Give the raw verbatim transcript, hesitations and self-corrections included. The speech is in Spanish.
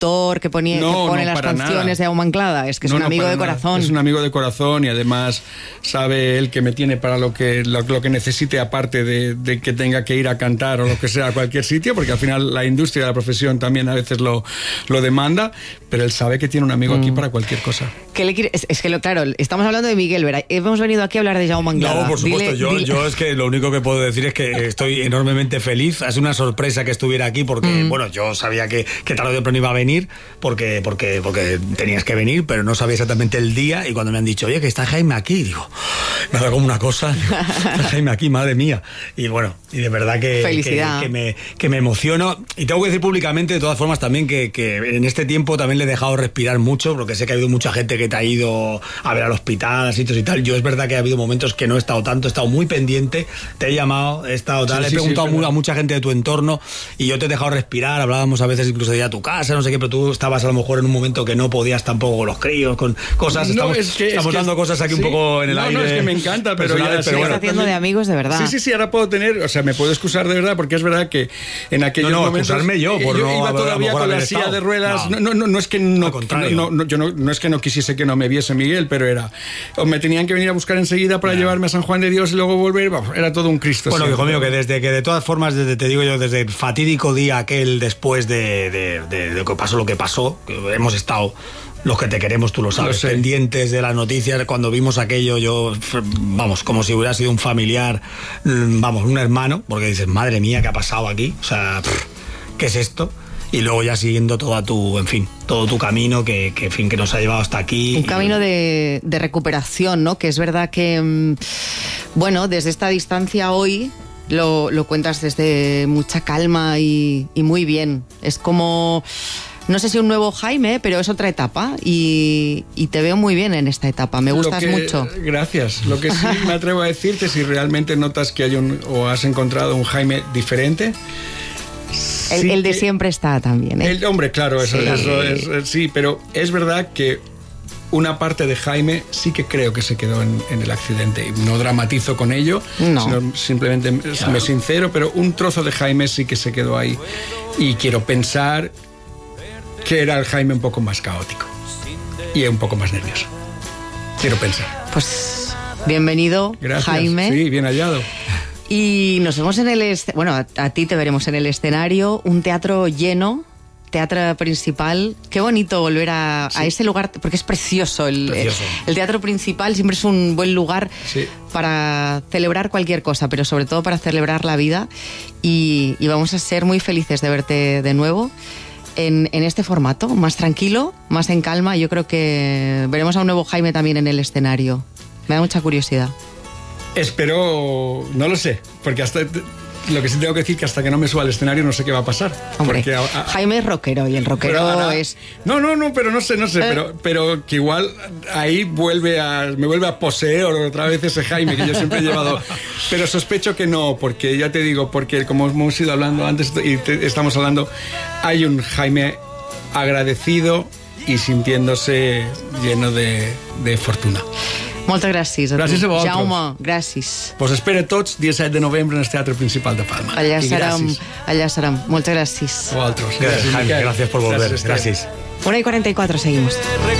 productor que, ponía, no, que pone no, las canciones nada. de Jaume Anglada, es que es no, un no, amigo de nada. corazón. Es un amigo de corazón y además sabe él que me tiene para lo que, lo, lo que necesite, aparte de, de que tenga que ir a cantar o lo que sea a cualquier sitio, porque al final la industria de la profesión también a veces lo, lo demanda, pero él sabe que tiene un amigo mm. aquí para cualquier cosa. ¿Qué le quiere? Es, es que, lo, claro, estamos hablando de Miguel Vera. Hemos venido aquí a hablar de Jaume Anglada. No, por supuesto. Dile, yo, dile. yo es que lo único que puedo decir es que estoy enormemente feliz. Es una sorpresa que estuviera aquí porque, mm. bueno, yo sabía que, que tarde o temprano iba a venir porque, porque, porque tenías que venir, pero no sabía exactamente el día. Y cuando me han dicho, oye, que está Jaime aquí, digo, me ha dado como una cosa. Está Jaime aquí, madre mía. Y bueno, y de verdad que, Felicidad. que, que, me, que me emociono. Y tengo que decir públicamente, de todas formas, también que, que en este tiempo también le he dejado respirar mucho, porque sé que ha habido mucha gente que te ha ido a ver al hospital, a sitios y tal. Yo es verdad que ha habido momentos que no he estado tanto, he estado muy pendiente, te he llamado, he estado tal, sí, he sí, preguntado sí, a mucha gente de tu entorno y yo te he dejado respirar, hablábamos a veces incluso de ir a tu casa, no sé qué, pero tú estabas a lo mejor en un momento que no podías tampoco con los críos, con cosas, no, estamos, es que, estamos es que, dando cosas aquí sí, un poco en el no, aire. No, es que me encanta, pero ya pero bueno, haciendo también, de amigos de verdad. Sí, sí, sí, ahora puedo tener, o sea, me puedo excusar de verdad, porque es verdad que en aquellos no, no, momentos... excusarme yo, por yo no iba haber, todavía con la silla estado. de ruedas, no, no, no, no es que no, al contrario. no, no, yo no, no es que no quisiese que no me viese Miguel, pero era, o me tenían que venir a buscar enseguida para yeah. llevarme a San Juan de Dios y luego volver, bueno, era todo un Cristo. Bueno, hijo mío, que desde que de todas formas, desde, te digo yo, desde el fatídico día aquel después de, de, de, de que pasó lo que pasó, que hemos estado... Los que te queremos, tú lo sabes, lo pendientes de las noticias. Cuando vimos aquello, yo, vamos, como si hubiera sido un familiar, vamos, un hermano, porque dices, madre mía, ¿qué ha pasado aquí? O sea, ¿qué es esto? Y luego ya siguiendo toda tu, en fin, todo tu camino que, que en fin, que nos ha llevado hasta aquí. Un camino de, de recuperación, ¿no? Que es verdad que, bueno, desde esta distancia hoy lo, lo cuentas desde mucha calma y, y muy bien. Es como... No sé si un nuevo Jaime, pero es otra etapa y, y te veo muy bien en esta etapa, me gustas que, mucho. Gracias. Lo que sí me atrevo a decirte, si realmente notas que hay un, o has encontrado un Jaime diferente... El, sí el de siempre está también, ¿eh? El hombre, claro, eso, sí. Eso es, sí, pero es verdad que una parte de Jaime sí que creo que se quedó en, en el accidente. Y no dramatizo con ello, no. sino simplemente claro. me sincero, pero un trozo de Jaime sí que se quedó ahí. Y quiero pensar... que era el Jaime un poco más caótico y un poco más nervioso. Quiero pensar. Pues bienvenido, gracias. Jaime. Sí, bien hallado. Y nos vemos en el... Est- bueno, a, a ti te veremos en el escenario, un teatro lleno, teatro principal. Qué bonito volver a, sí. a ese lugar, porque es precioso. El, precioso. El, el teatro principal siempre es un buen lugar sí. para celebrar cualquier cosa, pero sobre todo para celebrar la vida. Y, y vamos a ser muy felices de verte de nuevo. En, en este formato, más tranquilo, más en calma. Yo creo que veremos a un nuevo Jaime también en el escenario. Me da mucha curiosidad. Espero, no lo sé, porque hasta lo que sí tengo que decir que hasta que no me suba al escenario no sé qué va a pasar. Hombre, porque a, a, Jaime es rockero y el rockero ahora, es... No, no, no, pero no sé, no sé, ¿Eh? pero, pero que igual ahí vuelve a, me vuelve a poseer otra vez ese Jaime que yo siempre he llevado. Pero sospecho que no, porque ya te digo, porque como hemos ido hablando antes y te, estamos hablando, hay un Jaime agradecido y sintiéndose lleno de, de fortuna. Moltes gràcies a gràcies tu. a vosaltres. Jaume, gràcies. Vos espero tots dia set de novembre en el Teatre Principal de Palma. Allà I serem, gràcies. allà serem. Moltes gràcies. A vosaltres. Gràcies, Jaime, gràcies por volver. Gràcies. Gràcies. una y cuarenta y cuatro seguimos.